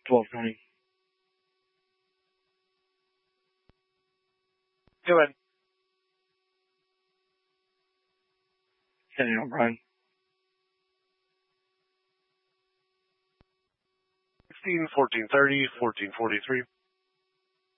12:20. Go ahead. Kenny O'Brien. 16, 1430, 1443.